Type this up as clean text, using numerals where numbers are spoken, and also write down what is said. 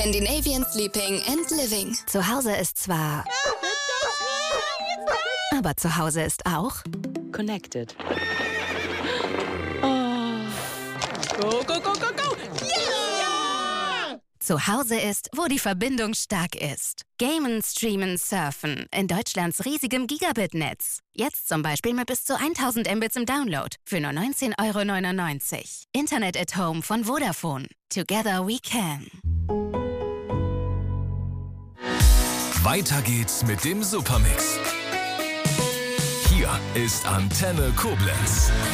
Scandinavian Sleeping and Living. Zu Hause ist zwar... Aber zu Hause ist auch... Connected. Oh. Go, go, go, go, go! Ja! Zu Hause ist, wo die Verbindung stark ist. Gamen, streamen, surfen. In Deutschlands riesigem Gigabit-Netz. Jetzt zum Beispiel mit bis zu 1000 Mbits im Download. Für nur 19,99 €. Internet at Home von Vodafone. Together we can. Weiter geht's mit dem Supermix. Hier ist Antenne Koblenz.